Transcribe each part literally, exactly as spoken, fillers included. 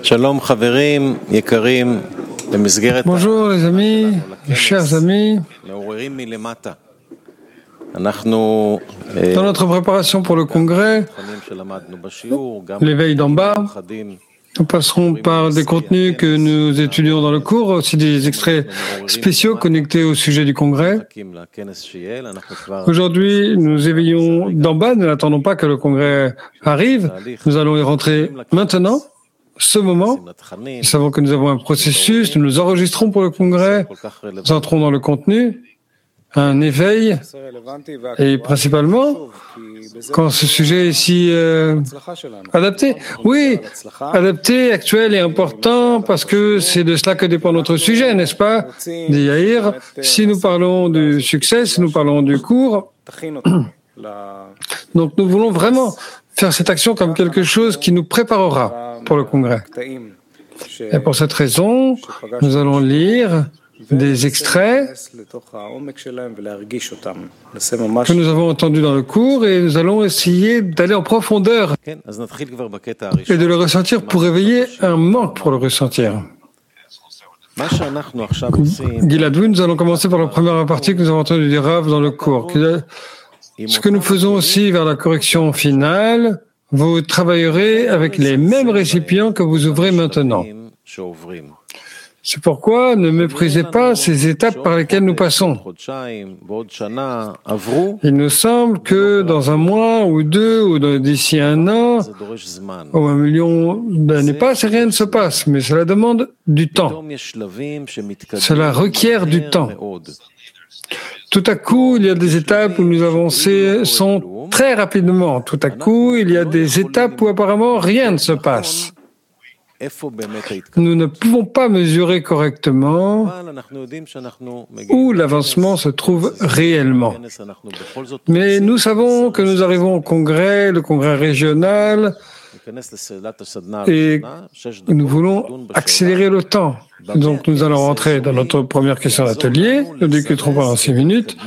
Bonjour les amis, les chers amis. Dans notre préparation pour le congrès, l'éveil d'en bas, nous passerons par des contenus que nous étudions dans le cours, aussi des extraits spéciaux connectés au sujet du congrès. Aujourd'hui, nous éveillons d'en bas, nous n'attendons pas que le congrès arrive, nous allons y rentrer maintenant. Ce moment, nous savons que nous avons un processus, nous nous enregistrons pour le congrès, nous entrons dans le contenu, un éveil, et principalement, quand ce sujet est si euh, adapté. Oui, adapté, actuel et important, parce que c'est de cela que dépend notre sujet, n'est-ce pas, dit Yair? Si nous parlons du succès, si nous parlons du cours, donc nous voulons vraiment faire cette action comme quelque chose qui nous préparera pour le congrès. Et pour cette raison, nous allons lire des extraits que nous avons entendus dans le cours et nous allons essayer d'aller en profondeur et de le ressentir pour réveiller un manque pour le ressentir. Gilad, nous allons commencer par la première partie que nous avons entendue du Rav dans le cours. Ce que nous faisons aussi vers la correction finale, vous travaillerez avec les mêmes récipients que vous ouvrez maintenant. C'est pourquoi ne méprisez pas ces étapes par lesquelles nous passons. Il nous semble que dans un mois ou deux, ou d'ici un an, ou un million d'années passent et rien ne se passe, mais cela demande du temps. Cela requiert du temps. Tout à coup, il y a des étapes où nous avançons très rapidement. Tout à coup, il y a des étapes où apparemment rien ne se passe. Nous ne pouvons pas mesurer correctement où l'avancement se trouve réellement. Mais nous savons que nous arrivons au congrès, le congrès régional, et nous voulons accélérer le temps. Donc nous allons rentrer dans notre première question d'atelier, nous discuterons pendant six minutes.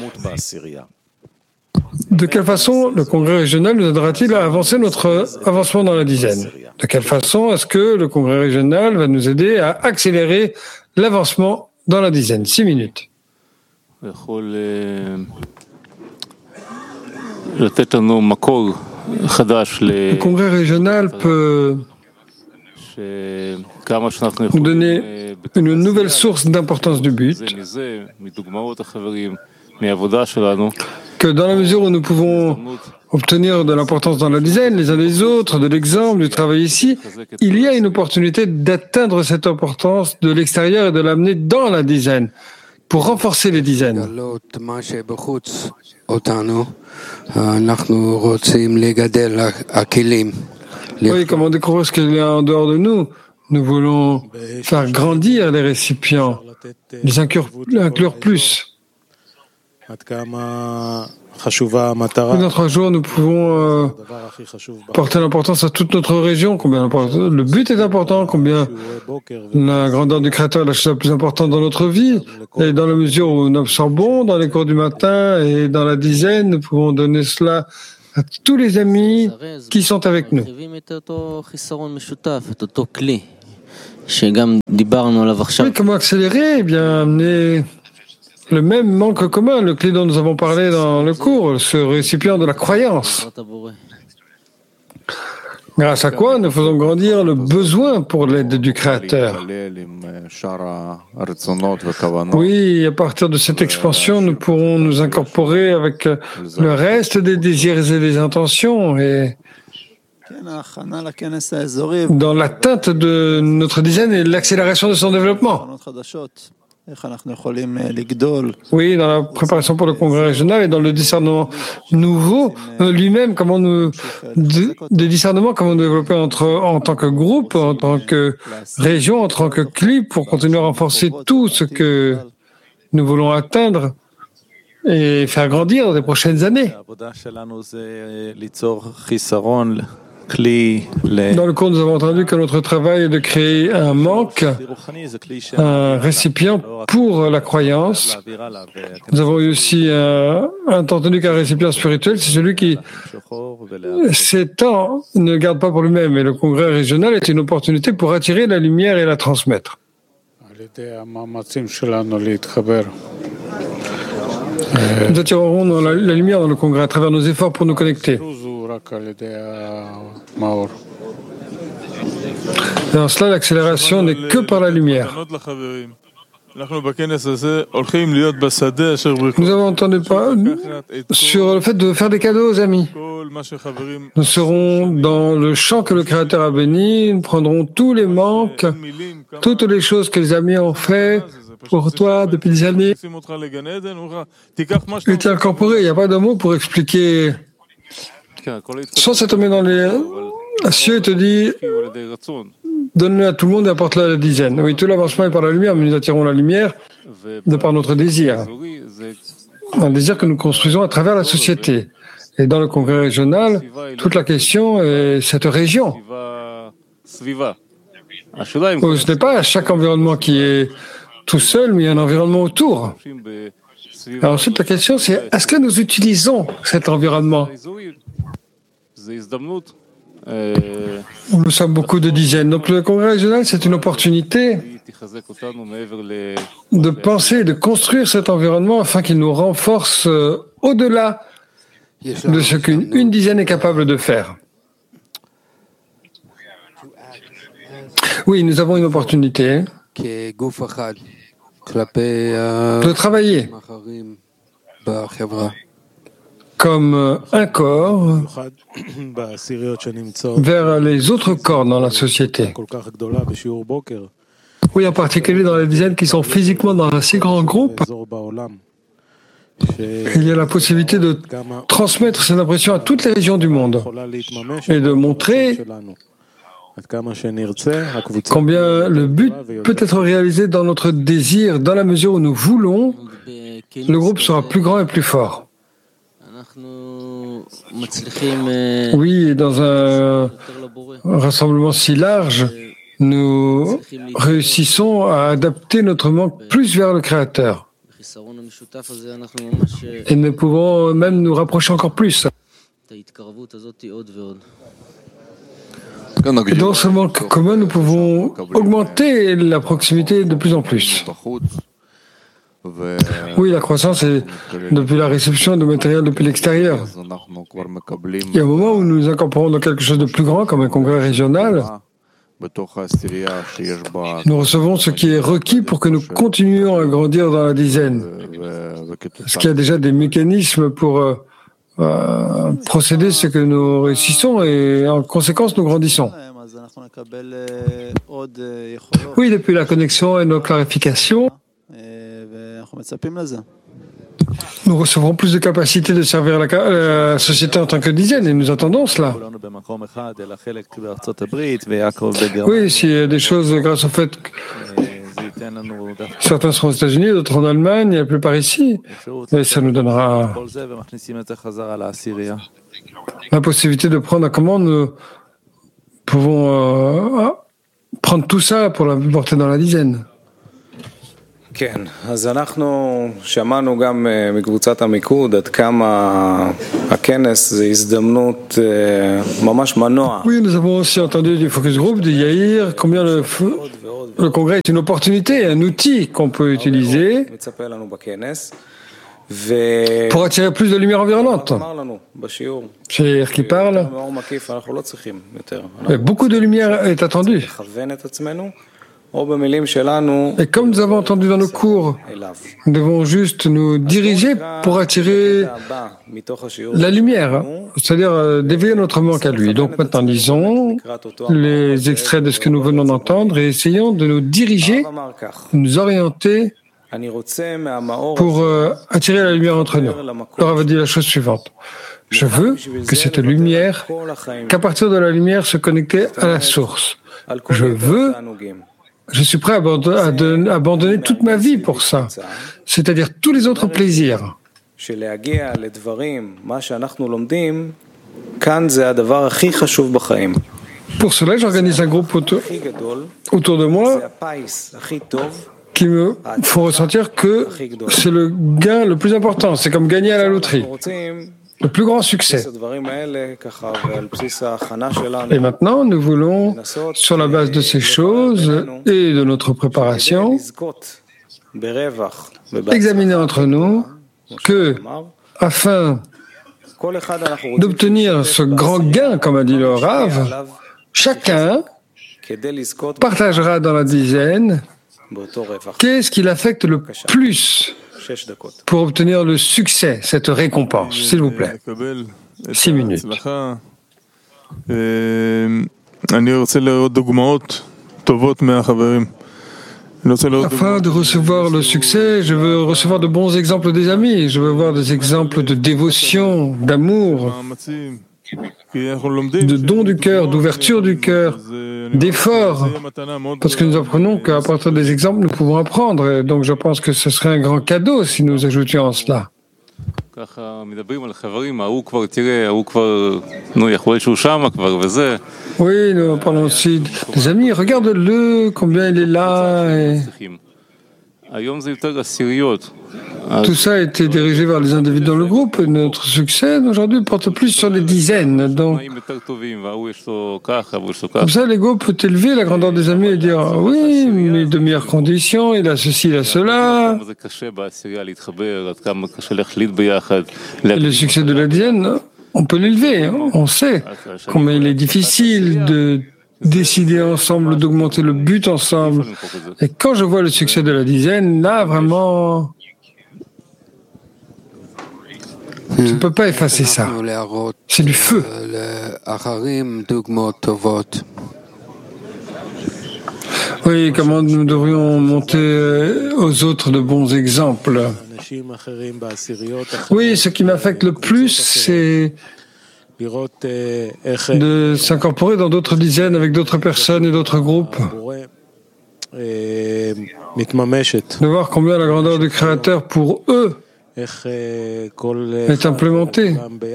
De quelle façon le congrès régional nous aidera-t-il à avancer notre avancement dans la dizaine? De quelle façon est-ce que le congrès régional va nous aider à accélérer l'avancement dans la dizaine? Six minutes. Le congrès régional peut nous donner une nouvelle source d'importance du but, que dans la mesure où nous pouvons obtenir de l'importance dans la dizaine, les uns des autres, de l'exemple, du travail ici, il y a une opportunité d'atteindre cette importance de l'extérieur et de l'amener dans la dizaine, pour renforcer les dizaines. Oui, comme on découvre ce qu'il y a en dehors de nous, nous voulons faire grandir les récipients, les inclure, inclure plus. Dans trois jours, nous pouvons euh, porter l'importance à toute notre région, combien le but est important, combien la grandeur du Créateur est la chose la plus importante dans notre vie, et dans la mesure où nous absorbons dans les cours du matin et dans la dizaine, nous pouvons donner cela à tous les amis qui sont avec nous. Oui, comment accélérer? Eh bien, amener le même manque commun, le clé dont nous avons parlé dans le cours, ce récipient de la croyance. Grâce à quoi nous faisons grandir le besoin pour l'aide du Créateur. Oui, à partir de cette expansion, nous pourrons nous incorporer avec le reste des désirs et des intentions et dans l'atteinte de notre dizaine et l'accélération de son développement. Oui, dans la préparation pour le congrès régional et dans le discernement nouveau, euh, lui-même, comment nous, de, des discernements, comment nous développer entre, en tant que groupe, en tant que région, en tant que clip, pour continuer à renforcer tout ce que nous voulons atteindre et faire grandir dans les prochaines années. Dans le cours, nous avons entendu que notre travail est de créer un manque, un récipient pour la croyance. Nous avons eu aussi un, entendu qu'un récipient spirituel, c'est celui qui s'étend, ne garde pas pour lui-même. Et le congrès régional est une opportunité pour attirer la lumière et la transmettre. Nous attirerons dans la, la lumière dans le congrès à travers nos efforts pour nous connecter. Dans cela, l'accélération n'est que par la lumière. Nous avons entendu pas sur le fait de faire des cadeaux aux amis. Nous serons dans le champ que le Créateur a béni, nous prendrons tous les manques, toutes les choses que les amis ont fait pour toi depuis des années, et t'es incorporé. Il n'y a pas de mots pour expliquer. Soit ça te met dans les cieux et te dit donne-le à tout le monde et apporte-le à la dizaine. Oui, tout l'avancement est par la lumière, mais nous attirons la lumière de par notre désir. Un désir que nous construisons à travers la société. Et dans le congrès régional, toute la question est cette région. Oh, ce n'est pas chaque environnement qui est tout seul, mais il y a un environnement autour. Alors ensuite, la question c'est, est-ce que nous utilisons cet environnement? Nous sommes beaucoup de dizaines. Donc le congrès régional, c'est une opportunité de penser, de construire cet environnement afin qu'il nous renforce euh, au-delà de ce qu'une une dizaine est capable de faire. Oui, nous avons une opportunité de travailler comme un corps vers les autres corps dans la société. Oui, en particulier dans les dizaines qui sont physiquement dans un si grand groupe. Il y a la possibilité de transmettre cette impression à toutes les régions du monde et de montrer combien le but peut être réalisé dans notre désir, dans la mesure où nous voulons, le groupe sera plus grand et plus fort. Oui, dans un rassemblement si large, nous réussissons à adapter notre manque plus vers le Créateur. Et nous pouvons même nous rapprocher encore plus. Et dans ce manque commun, nous pouvons augmenter la proximité de plus en plus. Oui, la croissance est depuis la réception de matériel depuis l'extérieur. Il y a un moment où nous nous incorporons dans quelque chose de plus grand, comme un congrès régional. Nous recevons ce qui est requis pour que nous continuions à grandir dans la dizaine. Parce qu'il y a déjà des mécanismes pour euh, euh, procéder ce que nous réussissons et en conséquence nous grandissons. Oui, depuis la connexion et nos clarifications, nous recevrons plus de capacité de servir la, la société en tant que dizaine et nous attendons cela. Oui, s'il y a des choses grâce au fait que certains seront aux États-Unis, d'autres en Allemagne, et la plupart ici, et ça nous donnera la possibilité de prendre à comment nous pouvons euh, prendre tout ça pour la porter dans la dizaine. כן, אז אנחנו שמענו גם מקבוצת המיקוד עד כמה הכנס זה הזדמנות ממש מנוע. Oui, nous avons aussi entendu du focus group de Yair combien le, le congrès est une opportunité, un outil qu'on peut utiliser pour attirer plus de lumière environnante. C'est Yair qui parle. Et beaucoup de lumière est attendue. Et comme nous avons entendu dans nos cours, nous devons juste nous diriger pour attirer la lumière, c'est-à-dire d'éveiller notre manque à lui. Donc maintenant, lisons les extraits de ce que nous venons d'entendre et essayons de nous diriger, nous orienter pour euh, attirer la lumière entre nous. Alors, on va dire la chose suivante. Je veux que cette lumière, qu'à partir de la lumière, se connecter à la source. Je veux Je suis prêt à abandonner, à abandonner toute ma vie pour ça, c'est-à-dire tous les autres plaisirs. Pour cela, j'organise un groupe autour, autour de moi qui me font ressentir que c'est le gain le plus important. C'est comme gagner à la loterie. Le plus grand succès. Et maintenant, nous voulons, sur la base de ces choses et de notre préparation, examiner entre nous que, afin d'obtenir ce grand gain, comme a dit le Rav, chacun partagera dans la dizaine qu'est-ce qui l'affecte le plus pour obtenir le succès, cette récompense. S'il vous plaît. Six minutes. Afin de recevoir le succès, je veux recevoir de bons exemples des amis, je veux voir des exemples de dévotion, d'amour, de don du cœur, d'ouverture du cœur, d'effort, parce que nous apprenons qu'à partir des exemples, nous pouvons apprendre. Et donc je pense que ce serait un grand cadeau si nous ajoutions cela. Oui, nous parlons aussi des amis. Regarde-le, combien il est là. Et... Tout ça a été dirigé vers les individus dans le groupe et notre succès aujourd'hui porte plus sur les dizaines. Donc, comme ça, l'ego peut élever la grandeur des amis et dire ah, oui, mais de meilleures conditions, il a ceci, il a cela. Et le succès de la dizaine, on peut l'élever, on sait combien il est difficile de décider ensemble, d'augmenter le but ensemble. Et quand je vois le succès de la dizaine, là, vraiment, je ne peux pas effacer ça. C'est du feu. Oui, comment nous devrions monter aux autres de bons exemples. Oui, ce qui m'affecte le plus, c'est de s'incorporer dans d'autres dizaines avec d'autres personnes et d'autres groupes. De voir combien la grandeur du Créateur pour eux est implémentée.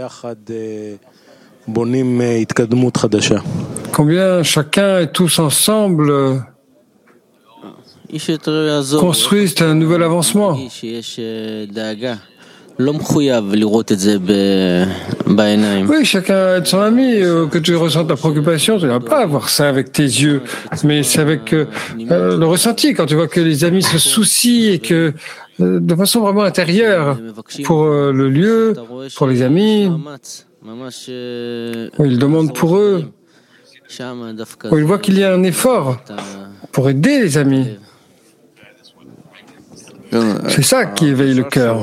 Combien chacun et tous ensemble construisent un nouvel avancement. Oui, chacun est son ami, que tu ressens ta préoccupation, tu ne vas pas avoir ça avec tes yeux, mais c'est avec euh, le ressenti, quand tu vois que les amis se soucient et que, euh, de façon vraiment intérieure, pour euh, le lieu, pour les amis, où ils demandent pour eux, où ils voient qu'il y a un effort pour aider les amis. C'est ça qui éveille le cœur.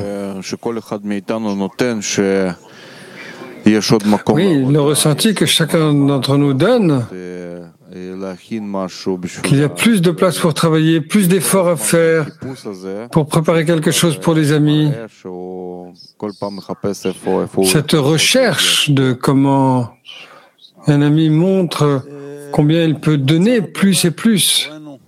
Oui, le ressenti que chacun d'entre nous donne, qu'il y a plus de place pour travailler, plus d'efforts à faire pour préparer quelque chose pour les amis. Cette recherche de comment un ami montre combien il peut donner plus et plus.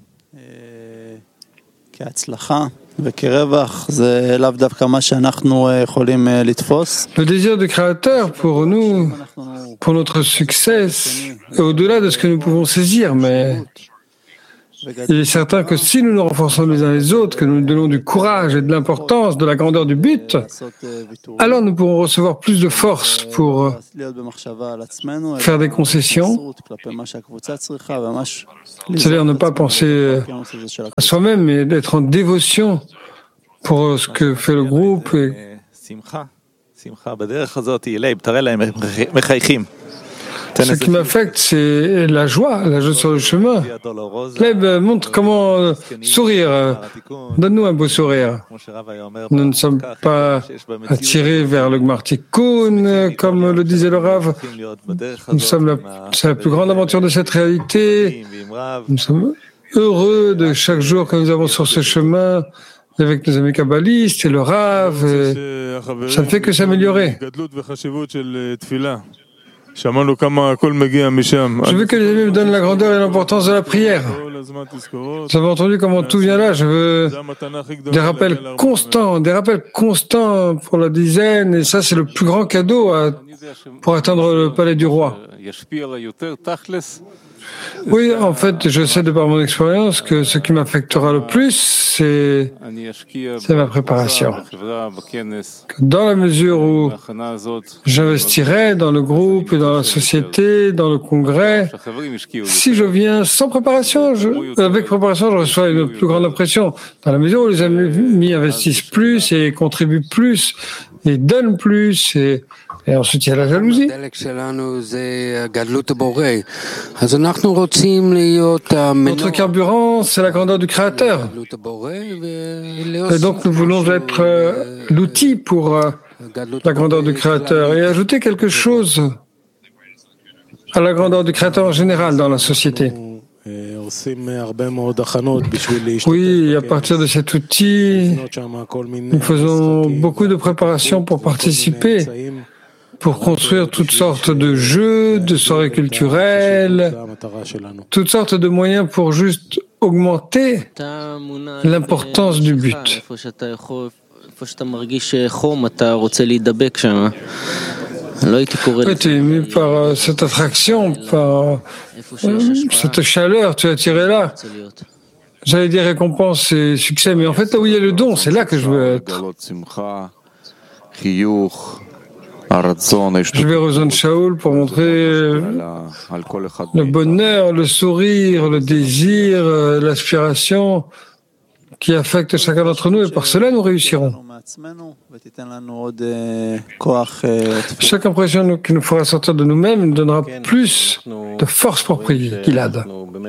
Le désir du Créateur pour nous, pour notre succès, est au-delà de ce que nous pouvons saisir, mais il est certain que si nous nous renforçons les uns les autres, que nous nous donnons du courage et de l'importance, de la grandeur du but, alors nous pourrons recevoir plus de force pour faire des concessions, c'est-à-dire ne pas penser à soi-même, mais d'être en dévotion pour ce que fait le groupe. Et ce qui m'affecte, c'est la joie, la joie sur le chemin. Leb, montre comment sourire. Donne-nous un beau sourire. Nous ne sommes pas attirés vers le Gmar Tikkun, comme le disait le Rav. Nous sommes la, c'est la plus grande aventure de cette réalité. Nous sommes heureux de chaque jour que nous avons sur ce chemin avec nos amis kabbalistes et le Rav. Et ça ne fait que s'améliorer. Je veux que les amis me donnent la grandeur et l'importance de la prière. Vous avez entendu comment tout vient là. Je veux des rappels constants, des rappels constants pour la dizaine, et ça c'est le plus grand cadeau à, pour atteindre le palais du roi. Oui, en fait, je sais de par mon expérience que ce qui m'affectera le plus, c'est, c'est ma préparation. Dans la mesure où j'investirai dans le groupe et dans la société, dans le congrès, si je viens sans préparation, je, avec préparation, je reçois une plus grande impression. Dans la mesure où les amis investissent plus et contribuent plus et donnent plus et Et ensuite, il y a la jalousie. Notre carburant, c'est la grandeur du Créateur. Et donc, nous voulons être euh, l'outil pour euh, la grandeur du Créateur et ajouter quelque chose à la grandeur du Créateur en général dans la société. Oui, à partir de cet outil, nous faisons beaucoup de préparations pour participer, pour construire toutes sortes de jeux, de soirées culturelles, toutes sortes de moyens pour juste augmenter l'importance du but. Oui, tu es ému par euh, cette attraction, par euh, cette chaleur, tu es attiré là. J'allais dire récompense et succès, mais en fait, là où il y a le don, c'est là que je veux être. Je vais rejoindre Shaul pour montrer le bonheur, le sourire, le désir, l'aspiration qui affecte chacun d'entre nous, et par cela nous réussirons. Chaque impression qui nous fera sortir de nous-mêmes nous donnera plus de force pour prier, Gilad.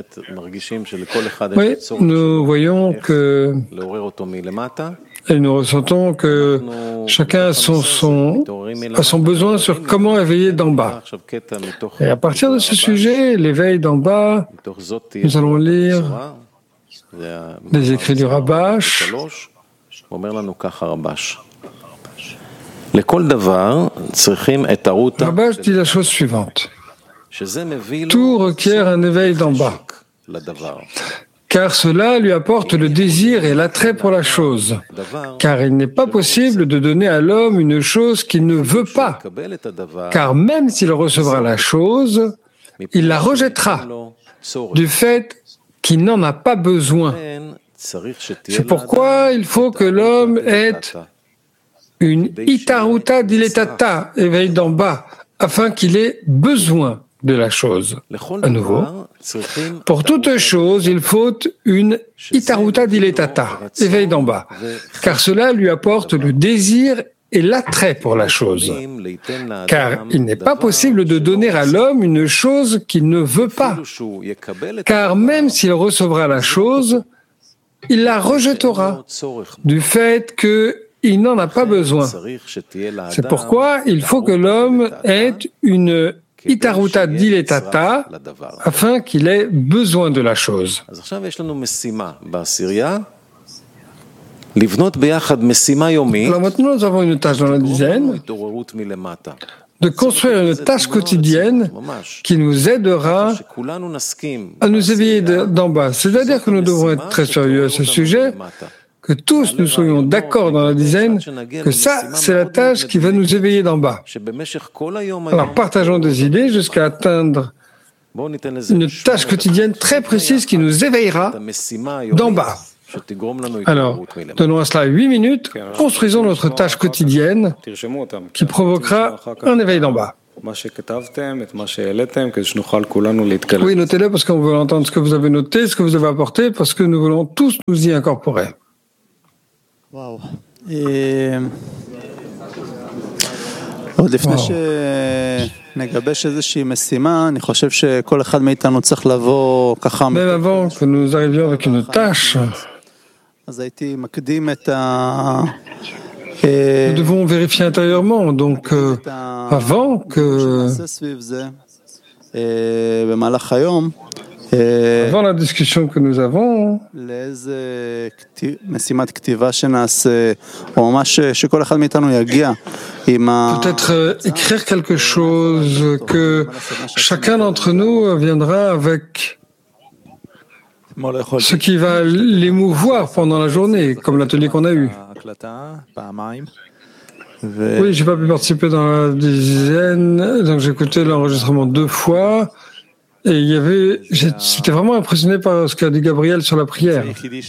Oui, nous voyons que et nous ressentons que chacun a son, son, a son besoin sur comment éveiller d'en bas. Et à partir de ce sujet, l'éveil d'en bas, nous allons lire les écrits du Rabash. Rabash dit la chose suivante. Tout requiert un éveil d'en bas, car cela lui apporte le désir et l'attrait pour la chose, car il n'est pas possible de donner à l'homme une chose qu'il ne veut pas, car même s'il recevra la chose, il la rejettera, du fait qu'il n'en a pas besoin. C'est pourquoi il faut que l'homme ait une itaruta diletata, éveil d'en bas, afin qu'il ait besoin de la chose. À nouveau, pour toute chose, il faut une itaruta diletata, éveil d'en bas, car cela lui apporte le désir et l'attrait pour la chose. Car il n'est pas possible de donner à l'homme une chose qu'il ne veut pas, car même s'il recevra la chose, il la rejettera, du fait qu'il n'en a pas besoin. C'est pourquoi il faut que l'homme ait une itaruta diletata, afin qu'il ait besoin de la chose. Alors maintenant, nous avons une tâche dans la dizaine de construire une tâche quotidienne qui nous aidera à nous éveiller d'en bas. C'est-à-dire que nous devons être très sérieux à ce sujet, que tous nous soyons d'accord dans la dizaine que ça, c'est la tâche qui va nous éveiller d'en bas. Alors partageons des idées jusqu'à atteindre une tâche quotidienne très précise qui nous éveillera d'en bas. Alors, donnons à cela huit minutes, construisons notre tâche quotidienne qui provoquera un éveil d'en bas. Oui, notez-le parce qu'on veut entendre ce que vous avez noté, ce que vous avez apporté, parce que nous voulons tous nous y incorporer. Wow. עוד לפני שנגבש איזושהי משימה, אני חושב שכל אחד מאיתנו צריך לבוא ככה... Même avant que nous arrivions avec une tâche, אז הייתי מקדים את ה... nous devons vérifier intérieurement, donc euh, avant que... במהלך היום, avant la discussion que nous avons, peut-être euh, écrire quelque chose que chacun d'entre nous viendra avec ce qui va l'émouvoir pendant la journée, comme l'atelier qu'on a eu. Oui, j'ai pas pu participer dans la dizaine, donc j'ai écouté l'enregistrement deux fois. Et il y avait, j'étais vraiment impressionné par ce qu'a dit Gabriel sur la prière,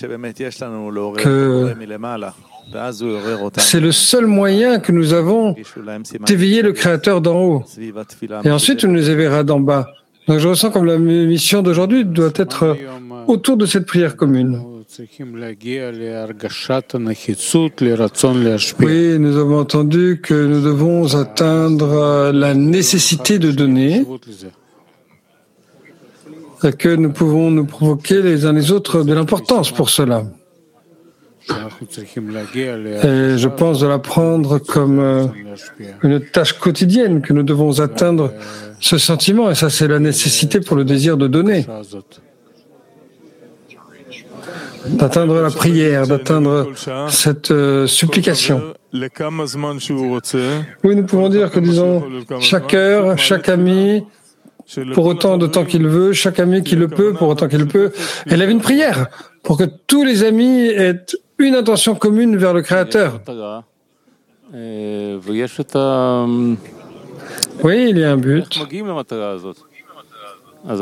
que c'est le seul moyen que nous avons d'éveiller le Créateur d'en haut. Et ensuite, il nous éveillera d'en bas. Donc je ressens comme la mission d'aujourd'hui doit être autour de cette prière commune. Oui, nous avons entendu que nous devons atteindre la nécessité de donner et que nous pouvons nous provoquer les uns les autres de l'importance pour cela. Et je pense de la prendre comme une tâche quotidienne, que nous devons atteindre ce sentiment, et ça c'est la nécessité pour le désir de donner. D'atteindre la prière, d'atteindre cette euh, supplication. Oui, nous pouvons dire que, disons, chaque heure, chaque ami, pour autant de temps qu'il veut, chaque ami qui le peut, pour autant qu'il le peut, élève une prière, pour que tous les amis aient une intention commune vers le Créateur. Oui, il y a un but. Et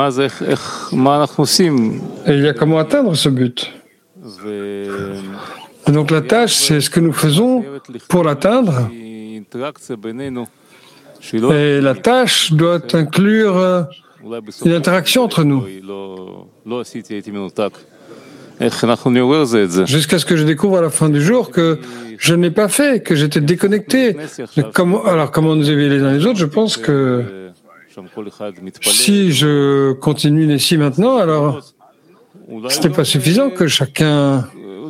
il y a comment atteindre ce but. Et donc la tâche, c'est ce que nous faisons pour l'atteindre. Et la tâche doit inclure une interaction entre nous. Jusqu'à ce que je découvre à la fin du jour que je n'ai pas fait, que j'étais déconnecté. Comment, alors comment nous éveiller les uns les autres? Je pense que si je continue ici maintenant, alors ce n'est pas suffisant que chacun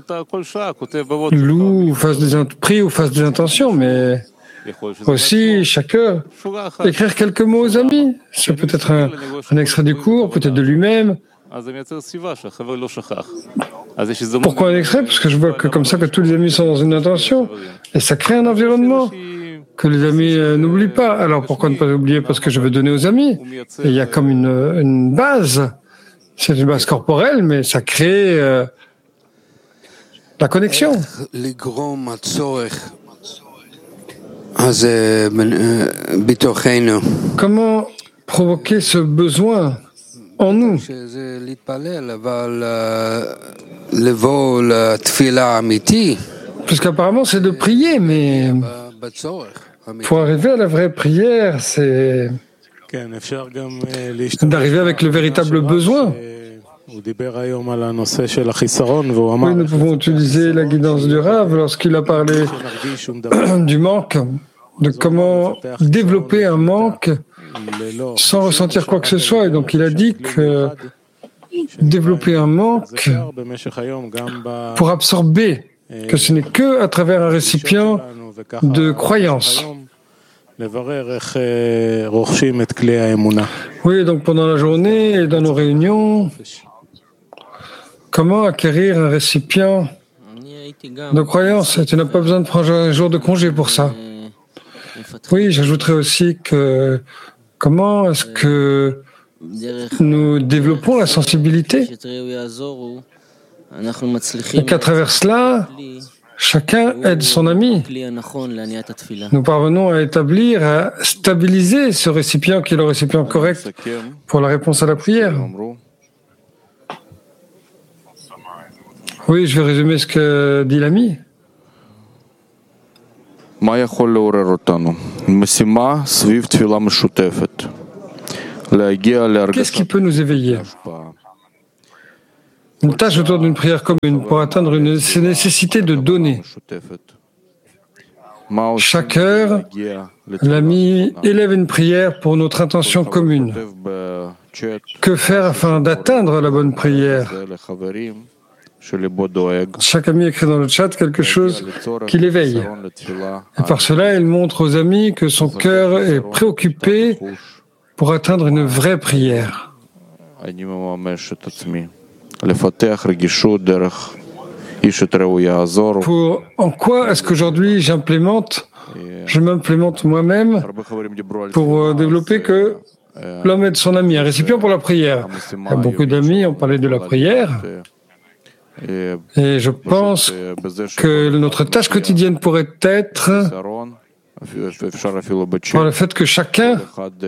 loue ou fasse des prie ou fasse des intentions, mais aussi chaque heure écrire quelques mots aux amis. Ça peut être un, un extrait du cours, peut-être de lui-même. Pourquoi un extrait? Parce que je vois que comme ça que tous les amis sont dans une intention et ça crée un environnement que les amis euh, n'oublient pas. Alors pourquoi ne pas oublier? Parce que je veux donner aux amis. Et il y a comme une, une base. C'est une base corporelle, mais ça crée euh, la connexion. Comment provoquer ce besoin en nous? Puisqu'apparemment c'est de prier, mais pour arriver à la vraie prière, c'est d'arriver avec le véritable besoin. Oui, nous pouvons utiliser la guidance du Rav lorsqu'il a parlé du manque, de comment développer un manque sans ressentir quoi que ce soit. Et donc il a dit que développer un manque pour absorber, que ce n'est que à travers un récipient de croyance. Oui, donc pendant la journée et dans nos réunions, comment acquérir un récipient de croyance? Tu n'as pas besoin de prendre un jour de congé pour ça. Oui, j'ajouterais aussi que comment est-ce que nous développons la sensibilité et qu'à travers cela, chacun aide son ami. Nous parvenons à établir, à stabiliser ce récipient qui est le récipient correct pour la réponse à la prière. Oui, je vais résumer ce que dit l'ami. Qu'est-ce qui peut nous éveiller? Une tâche autour d'une prière commune pour atteindre une nécessité de donner. Chaque heure, l'ami élève une prière pour notre intention commune. Que faire afin d'atteindre la bonne prière? Chaque ami écrit dans le chat quelque chose qui l'éveille. Et par cela, il montre aux amis que son cœur est préoccupé pour atteindre une vraie prière. Pour, en quoi est-ce qu'aujourd'hui j'implémente, je m'implémente moi-même pour développer que l'homme aide son ami, un récipient pour la prière. Il y a beaucoup d'amis ont parlé de la prière. Et je pense que notre tâche quotidienne pourrait être par le fait que chacun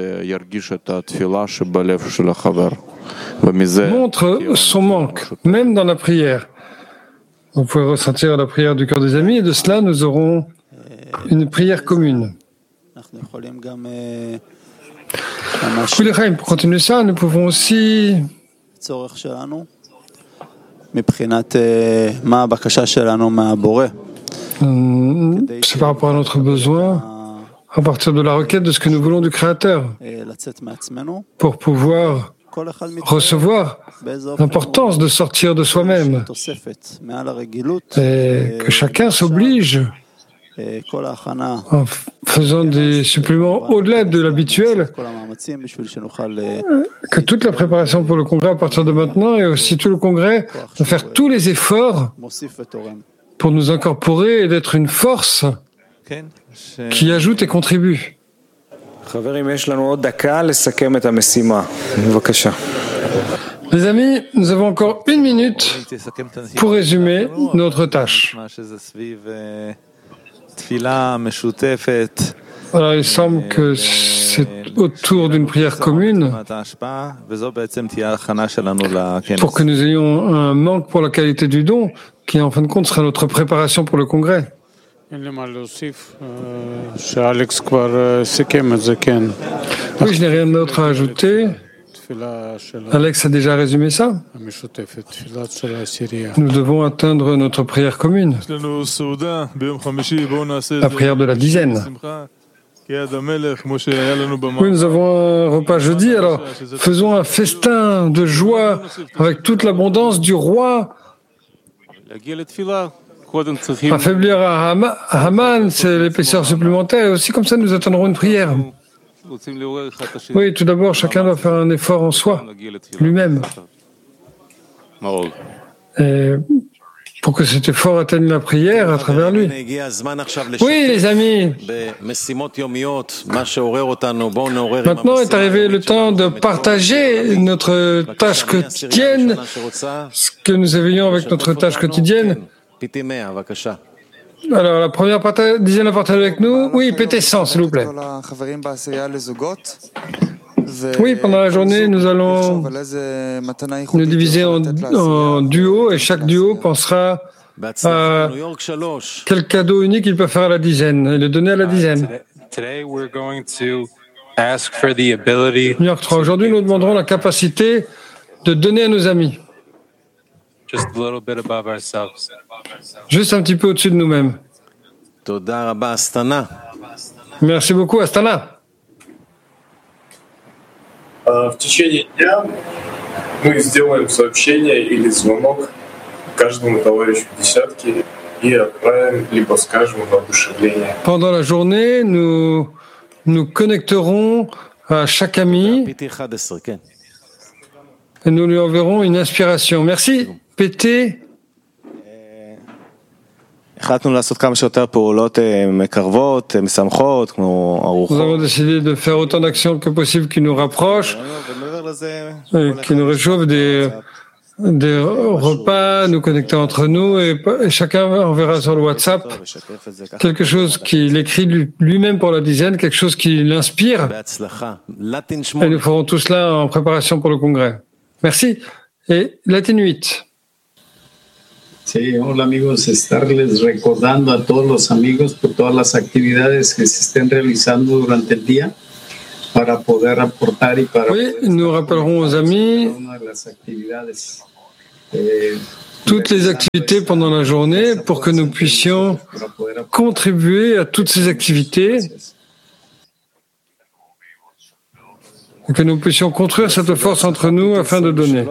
montre son manque, même dans la prière. Vous pouvez ressentir la prière du cœur des amis et de cela nous aurons une prière commune. Pour continuer ça, nous pouvons aussi c'est par rapport à notre besoin, à partir de la requête de ce que nous voulons du Créateur, pour pouvoir recevoir l'importance de sortir de soi-même et que chacun s'oblige en faisant des suppléments au-delà de l'habituel, que toute la préparation pour le congrès à partir de maintenant et aussi tout le congrès, de faire tous les efforts pour nous incorporer et d'être une force qui ajoute et contribue. Les amis, nous avons encore une minute pour résumer notre tâche. Alors, il semble que c'est autour d'une prière commune pour que nous ayons un manque pour la qualité du don, qui en fin de compte sera notre préparation pour le congrès. Oui, je n'ai rien d'autre à ajouter. Alex a déjà résumé ça. Nous devons atteindre notre prière commune, la prière de la dizaine. Oui, nous avons un repas jeudi, alors faisons un festin de joie avec toute l'abondance du roi. Affaiblir à Haman, c'est l'épaisseur supplémentaire, et aussi comme ça nous atteindrons une prière. Oui, tout d'abord, chacun doit faire un effort en soi, lui-même. Et pour que cet effort atteigne la prière à travers lui. Oui, les amis. Maintenant est arrivé le temps de partager notre tâche quotidienne, ce que nous éveillons avec notre tâche quotidienne. Alors, la première dizaine à partager avec nous. Oui, P T cent, s'il vous plaît. Oui, pendant la journée, nous allons nous diviser en, en duos et chaque duo pensera à quel cadeau unique il peut faire à la dizaine et le donner à la dizaine. New York trois. Aujourd'hui, nous demanderons la capacité de donner à nos amis. Juste un petit peu au-dessus de nous-mêmes. Merci beaucoup, Astana. В течение дня мы сделаем сообщение или звонок каждому товарищу десятки и отправим, либо скажем воодушевление. Pendant la journée, nous nous connecterons à chaque ami et nous lui enverrons une inspiration. Merci, P T. Nous avons décidé de faire autant d'actions que possible qui nous rapprochent, et qui nous réchauffent des, des repas, nous connecter entre nous, et, et chacun enverra sur le WhatsApp quelque chose qu'il écrit lui-même pour la dizaine, quelque chose qui l'inspire. Et nous ferons tout cela en préparation pour le congrès. Merci. Et Latin huit. Sí, hola amigos, estarles recordando a todos los amigos por todas las actividades que se estén realizando durante el día para poder aportar y para oui, nous rappellerons aux amis toutes les activités pendant la journée pour que nous puissions contribuer à toutes ces activités et que nous puissions construire cette force entre nous afin de donner.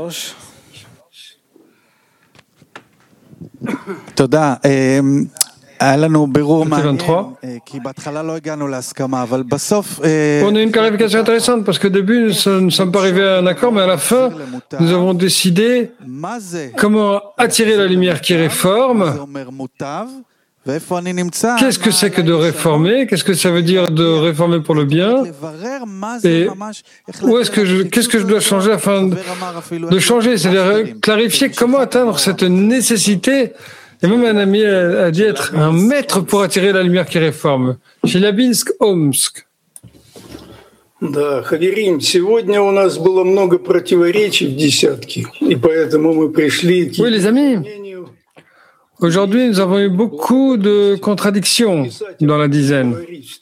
תודה. היה לנו בירור מעניין, כי בהתחלה לא הגענו להסכמה, אבל בסוף... On a une clarification intéressante, parce qu'au début, nous ne sommes pas arrivés à un accord, mais à la fin, nous avons décidé comment attirer la lumière qui réforme Qu'est-ce que c'est que de réformer? Qu'est-ce que ça veut dire de réformer pour le bien? Et où est-ce que je, qu'est-ce que je dois changer afin de, de changer? C'est-à-dire clarifier comment atteindre cette nécessité. Et même un ami a, a dit être un maître pour attirer la lumière qui réforme. Chelyabinsk, Omsk. Да, Хаверим, сегодня у нас было много противоречий в десятке, и поэтому мы пришли к... Oui, les amis. Aujourd'hui, nous avons eu beaucoup de contradictions dans la dizaine.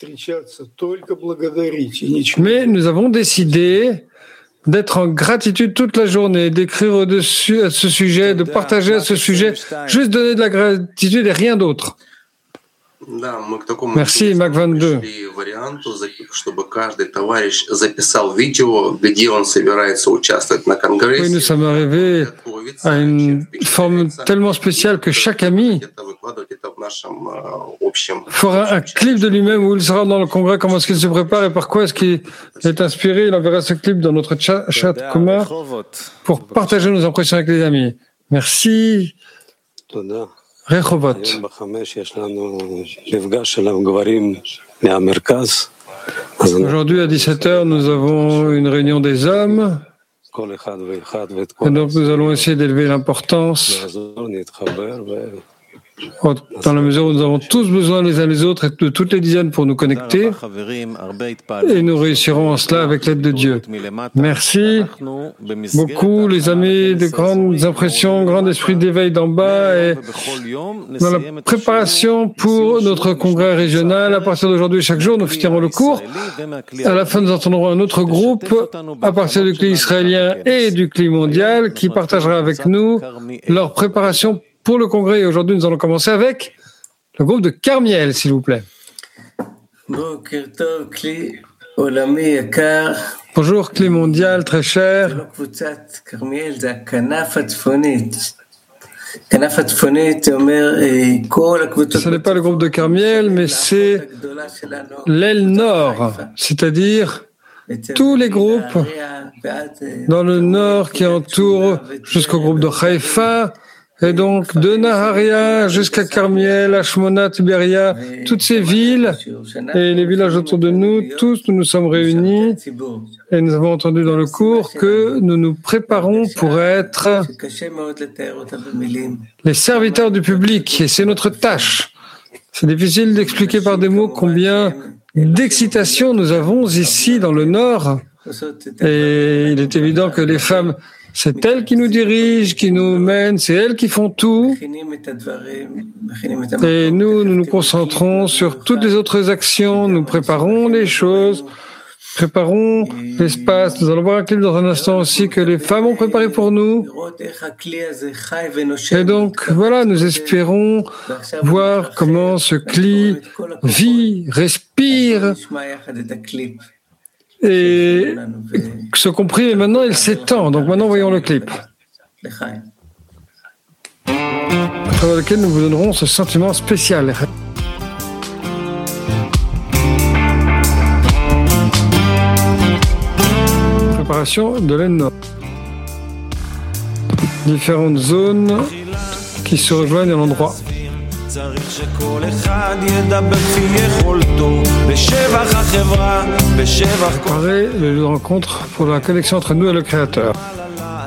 Mais nous avons décidé d'être en gratitude toute la journée, d'écrire au-dessus à ce sujet, de partager à ce sujet, juste donner de la gratitude et rien d'autre. Merci, Mac vingt-deux. Oui, nous sommes arrivés à une forme tellement spéciale que chaque ami fera un clip de lui-même où il sera dans le congrès, comment est-ce qu'il se prépare et par quoi est-ce qu'il est inspiré. Il enverra ce clip dans notre chat, chat commun pour partager nos impressions avec les amis. Merci. Rehovot. Aujourd'hui à dix-sept heures, nous avons une réunion des hommes. Et donc nous allons essayer d'élever l'importance dans la mesure où nous avons tous besoin les uns les autres et de toutes les dizaines pour nous connecter, et nous réussirons en cela avec l'aide de Dieu. Merci beaucoup les amis, de grandes impressions, grand esprit d'éveil d'en bas, et dans la préparation pour notre congrès régional. À partir d'aujourd'hui, chaque jour, nous finirons le cours. À la fin, nous entendrons un autre groupe à partir du cli israélien et du cli mondial qui partagera avec nous leur préparation pour le congrès. Et aujourd'hui, nous allons commencer avec le groupe de Carmiel, s'il vous plaît. Bonjour, clé mondial, très cher. Ce n'est pas le groupe de Carmiel, mais c'est l'aile nord, c'est-à-dire tous les groupes dans le nord qui entourent jusqu'au groupe de Haïfa. Et donc, de Naharia jusqu'à Carmiel, Ashmona, Tiberia, toutes ces villes et les villages autour de nous, tous nous nous sommes réunis et nous avons entendu dans le cours que nous nous préparons pour être les serviteurs du public et c'est notre tâche. C'est difficile d'expliquer par des mots combien d'excitation nous avons ici dans le Nord et il est évident que les femmes, c'est elles qui nous dirigent, qui nous mènent, c'est elles qui font tout. Et nous, nous nous concentrons sur toutes les autres actions, nous préparons les choses, préparons l'espace. Nous allons voir un clip dans un instant aussi que les femmes ont préparé pour nous. Et donc, voilà, nous espérons voir comment ce cli vit, respire, et ce compris, et maintenant il s'étend. Donc maintenant voyons le clip, à travers lequel nous vous donnerons ce sentiment spécial. Préparation de l'aile nord. Différentes zones qui se rejoignent à l'endroit. Préparer le lieu de rencontre pour la connexion entre nous et le Créateur.